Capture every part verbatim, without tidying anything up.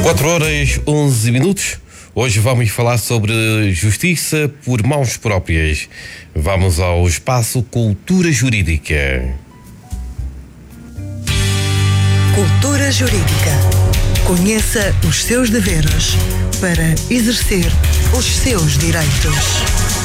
quatro horas onze minutos. Hoje vamos falar sobre justiça por mãos próprias. Vamos ao espaço Cultura Jurídica. Cultura Jurídica. Conheça os seus deveres para exercer os seus direitos.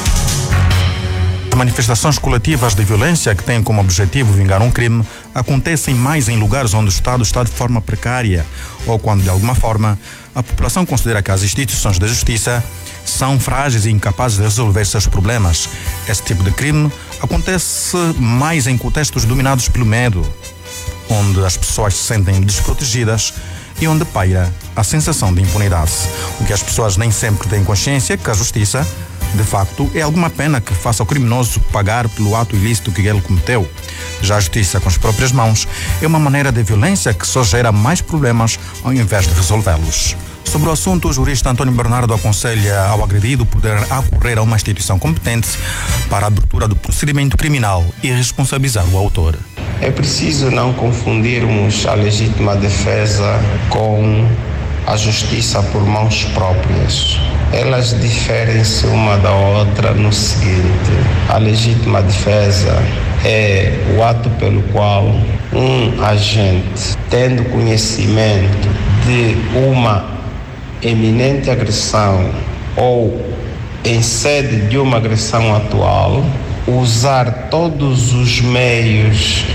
Manifestações coletivas de violência que têm como objetivo vingar um crime acontecem mais em lugares onde o Estado está de forma precária ou quando, de alguma forma, a população considera que as instituições da justiça são frágeis e incapazes de resolver seus problemas. Esse tipo de crime acontece mais em contextos dominados pelo medo, onde as pessoas se sentem desprotegidas e onde paira a sensação de impunidade. O que as pessoas nem sempre têm consciência que a justiça, de facto, é alguma pena que faça o criminoso pagar pelo ato ilícito que ele cometeu. Já a justiça com as próprias mãos é uma maneira de violência que só gera mais problemas ao invés de resolvê-los. Sobre o assunto, o jurista Antônio Bernardo aconselha ao agredido poder acorrer a uma instituição competente para a abertura do procedimento criminal e responsabilizar o autor. É preciso não confundirmos a legítima defesa com a justiça por mãos próprias. Elas diferem-se uma da outra no seguinte: a legítima defesa é o ato pelo qual um agente, tendo conhecimento de uma eminente agressão ou em sede de uma agressão atual, usar todos os meios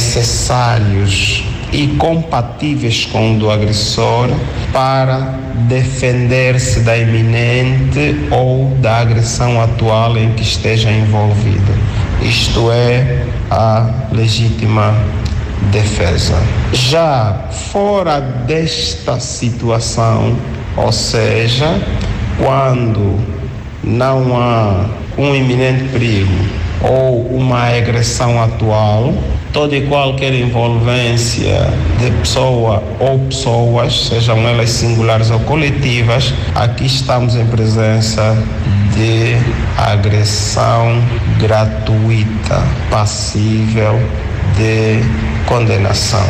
necessários e compatíveis com o do agressor para defender-se da iminente ou da agressão atual em que esteja envolvido. Isto é a legítima defesa. Já fora desta situação, ou seja, quando não há um iminente perigo ou uma agressão atual, toda e qualquer envolvência de pessoa ou pessoas, sejam elas singulares ou coletivas, aqui estamos em presença de agressão gratuita, passível de condenação.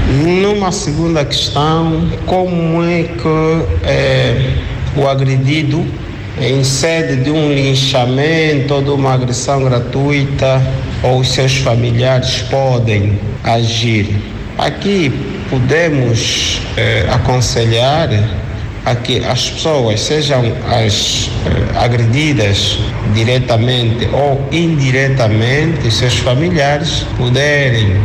Numa segunda questão, como é que é, o agredido, em sede de um linchamento ou de uma agressão gratuita, ou os seus familiares podem agir? Aqui podemos eh, aconselhar a que as pessoas, sejam as eh, agredidas diretamente ou indiretamente, seus familiares poderem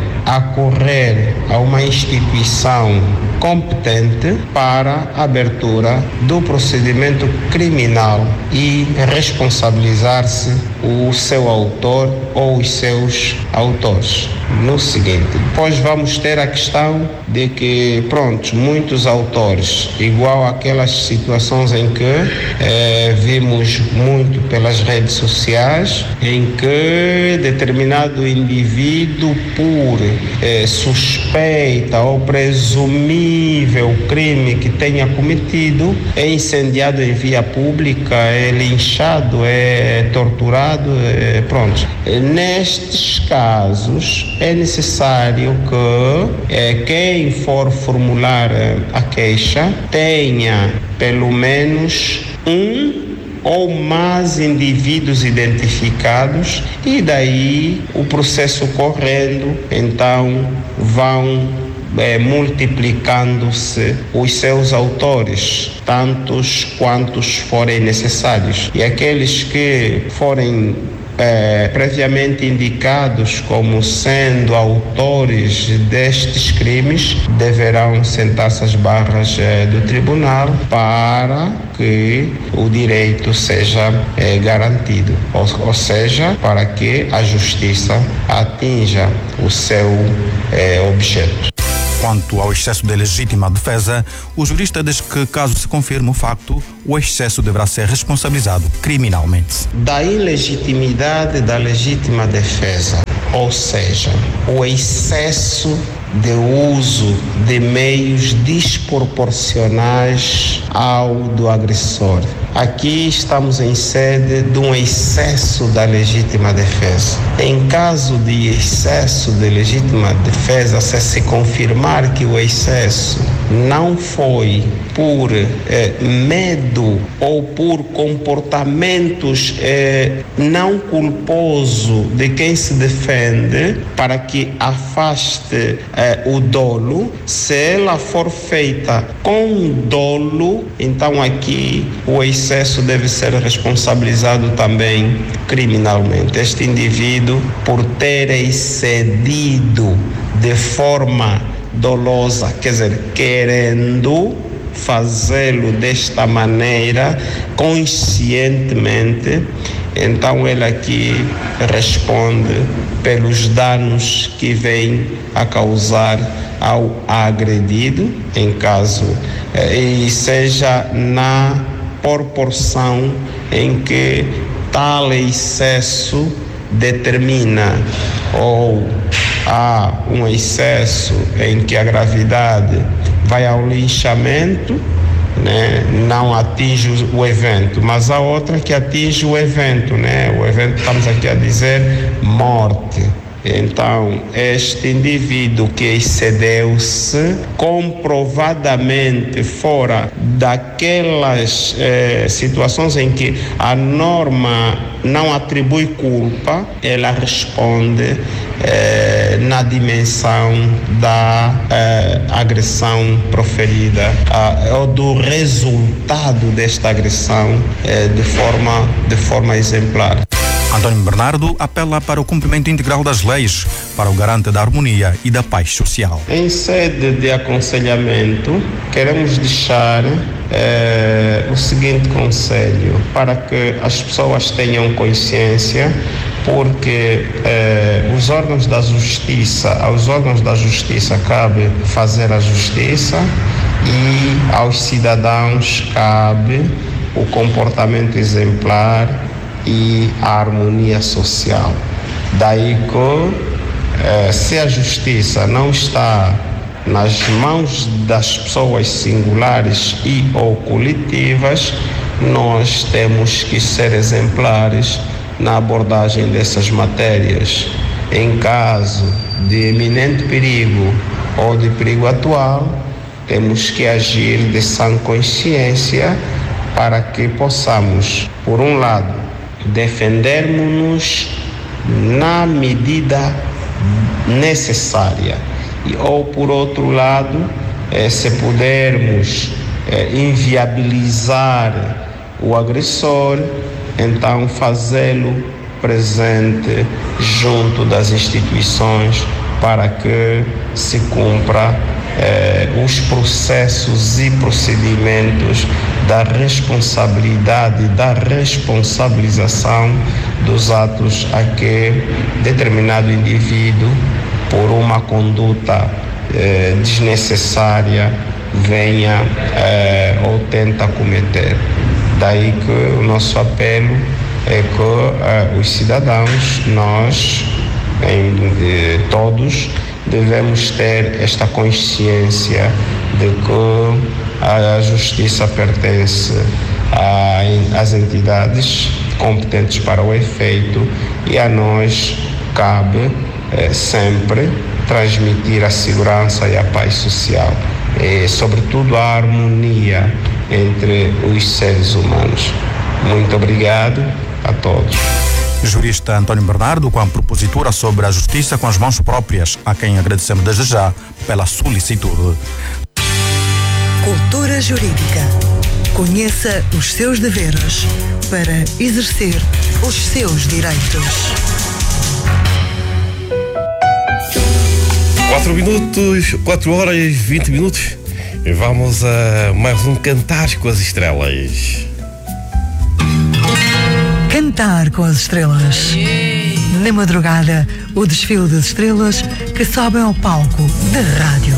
acorrer a uma instituição competente para a abertura do procedimento criminal e responsabilizar-se o seu autor ou os seus autores. No seguinte, depois vamos ter a questão de que, pronto, muitos autores, igual aquelas situações em que eh, vimos muito pelas redes sociais, em que determinado indivíduo, por eh, suspeita ou presumível crime que tenha cometido, é incendiado em via pública, é linchado, é torturado, é, pronto. Nestes casos, é necessário que é, quem for formular a queixa tenha pelo menos um ou mais indivíduos identificados, e daí o processo correndo, então vão é, multiplicando-se os seus autores, tantos quantos forem necessários, e aqueles que forem É, previamente indicados como sendo autores destes crimes deverão sentar-se às barras é, do tribunal para que o direito seja é, garantido, ou, ou seja, para que a justiça atinja o seu é, objeto. Quanto ao excesso de legítima defesa, o jurista diz que, caso se confirme o facto, o excesso deverá ser responsabilizado criminalmente. Da ilegitimidade da legítima defesa, ou seja, o excesso de uso de meios desproporcionais ao do agressor. aqui estamos em sede de um excesso da legítima defesa. Em caso de excesso de legítima defesa, se se confirmar que o excesso não foi por eh, medo ou por comportamentos eh, não culposo de quem se defende, para que afaste eh, o dolo, se ela for feita com dolo, então aqui o excesso deve ser responsabilizado também criminalmente. Este indivíduo, por ter excedido de forma dolosa, quer dizer, querendo fazê-lo desta maneira, conscientemente, então ele aqui responde pelos danos que vem a causar ao agredido, em caso, e seja na proporção em que tal excesso determina, ou há um excesso em que a gravidade vai ao linchamento, né? Não atinge o evento, mas a outra que atinge o evento, né? O evento, estamos aqui a dizer morte. Então, este indivíduo que excedeu-se comprovadamente fora daquelas eh, situações em que a norma não atribui culpa, ela responde eh, na dimensão da eh, agressão proferida ah, ou do resultado desta agressão eh, de forma, de forma exemplar. Antônio Bernardo apela para o cumprimento integral das leis para o garante da harmonia e da paz social. Em sede de aconselhamento, queremos deixar eh, o seguinte conselho para que as pessoas tenham consciência, porque eh, os órgãos da justiça, aos órgãos da justiça cabe fazer a justiça e aos cidadãos cabe o comportamento exemplar e a harmonia social. Daí que eh, se a justiça não está nas mãos das pessoas singulares e ou coletivas, nós temos que ser exemplares na abordagem dessas matérias. Em caso de iminente perigo ou de perigo atual, temos que agir de sã consciência para que possamos, por um lado, defendermos-nos na medida necessária e, ou por outro lado, eh, se pudermos eh, inviabilizar o agressor, então fazê-lo presente junto das instituições para que se cumpra eh, os processos e procedimentos da responsabilidade, da responsabilização dos atos a que determinado indivíduo, por uma conduta eh, desnecessária, venha eh, ou tenta cometer. Daí que o nosso apelo é que eh, os cidadãos, nós, em, eh, todos, devemos ter esta consciência de que a justiça pertence às entidades competentes para o efeito e a nós cabe eh, sempre transmitir a segurança e a paz social e, sobretudo, a harmonia entre os seres humanos. Muito obrigado a todos. Jurista Antônio Bernardo, com a propositura sobre a justiça com as mãos próprias, a quem agradecemos desde já pela solicitude. Cultura Jurídica. Conheça os seus deveres para exercer os seus direitos. Quatro minutos, quatro horas e vinte minutos. Vamos a mais um Cantar com as Estrelas. Cantar com as Estrelas. Na madrugada, o desfile das estrelas que sobem ao palco da rádio.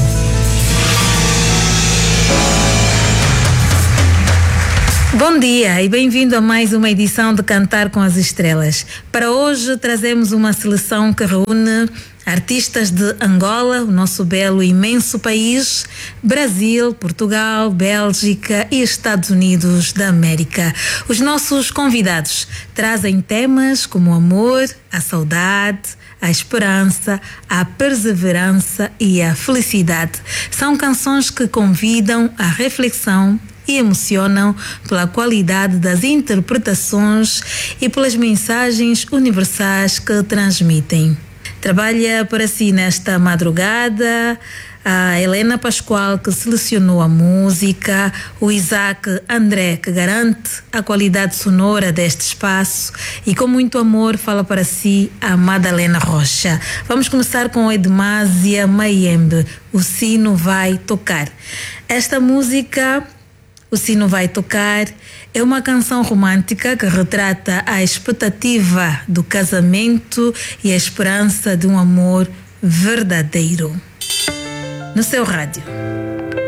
Bom dia e bem-vindo a mais uma edição de Cantar com as Estrelas. Para hoje trazemos uma seleção que reúne Artistas de Angola, o nosso belo e imenso país, Brasil, Portugal, Bélgica e Estados Unidos da América. Os nossos convidados trazem temas como o amor, a saudade, a esperança, a perseverança e a felicidade. São canções que convidam à reflexão e emocionam pela qualidade das interpretações e pelas mensagens universais que transmitem. Trabalha para si nesta madrugada a Helena Pascoal, que selecionou a música, o Isaac André, que garante a qualidade sonora deste espaço, e com muito amor fala para si a Madalena Rocha. Vamos começar com Edmásia Mayembe, O Sino Vai Tocar. Esta música, O Sino Vai Tocar, é uma canção romântica que retrata a expectativa do casamento e a esperança de um amor verdadeiro. No seu rádio.